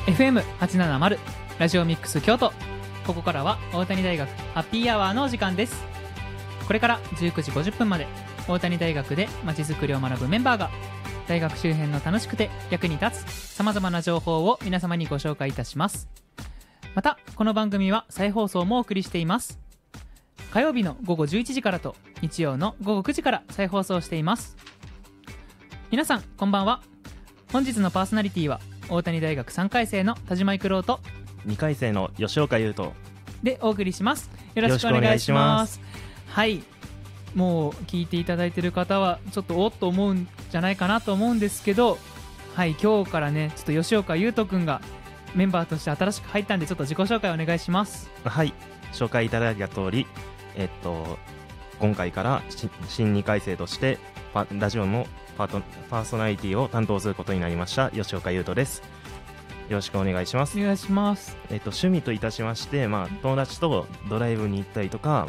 FM870 ラジオミックス京都。ここからは大谷大学ハッピーアワーのお時間です。これから19時50分まで大谷大学でまちづくりを学ぶメンバーが大学周辺の楽しくて役に立つさまざまな情報を皆様にご紹介いたします。またこの番組は再放送もお送りしています。火曜日の午後11時からと日曜の午後9時から再放送しています。皆さんこんばんは。本日のパーソナリティは大谷大学3回生の田島育郎と 2回生の吉岡優斗でお送りします。よろしくお願いします。はい、もう聞いていただいている方はちょっとおっと思うんじゃないかなと思うんですけど、はい、今日からねちょっと吉岡優斗くんがメンバーとして新しく入ったんでちょっと自己紹介お願いします。 はい、紹介いただいた通り、今回から新2回生としてラジオのパーソナリティを担当することになりました吉岡優斗です。よろしくお願いします。 お願いします。 趣味といたしまして、友達とドライブに行ったりとか、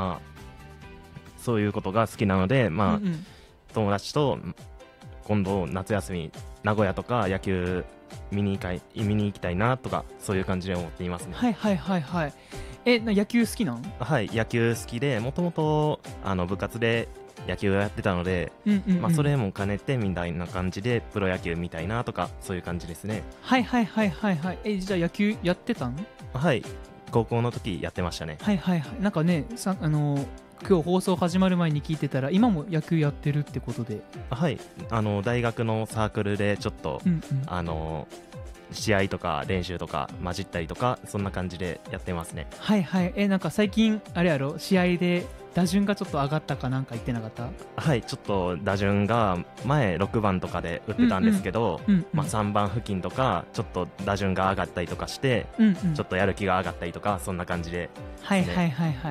そういうことが好きなので、友達と今度夏休み名古屋とか野球見に行きたいなとか、そういう感じで思っていますね。 はいはいはいはい。野球好きなん？ はい、野球好きで、もともと部活で野球をやってたので、それも兼ねてみたいな感じでプロ野球みたいなとか、そういう感じですね。 はいはいはいはいはい。じゃあ野球やってたん？ はい、高校の時やってましたね。 はいはいはい。なんかね今日放送始まる前に聞いてたら今も野球やってるってことで。 はい、大学のサークルでちょっと、試合とか練習とか混じったりとか、そんな感じでやってますね。 はいはい。なんか最近あれやろ、試合で打順がちょっと上がったかなんか言ってなかった？ はい、ちょっと打順が前6番とかで打ってたんですけど、3番付近とかちょっと打順が上がったりとかして、ちょっとやる気が上がったりとか、そんな感じで、 はいはいはいはい。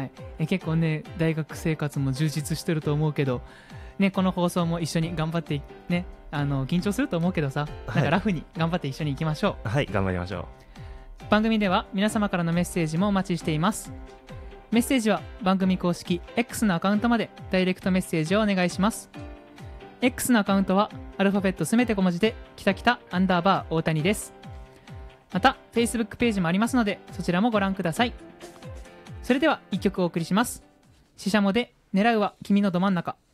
結構ね大学生活も充実してると思うけどね、この放送も一緒に頑張ってね、緊張すると思うけどさ、なんかラフに頑張って一緒に行きましょう。 はい、頑張りましょう。番組では皆様からのメッセージもお待ちしています。メッセージは番組公式 X のアカウントまでダイレクトメッセージをお願いします。 X のアカウントはアルファベットすべて小文字できたきた_大谷です。また Facebook ページもありますのでそちらもご覧ください。それでは1曲お送りします。ししゃもで狙うは君のど真ん中。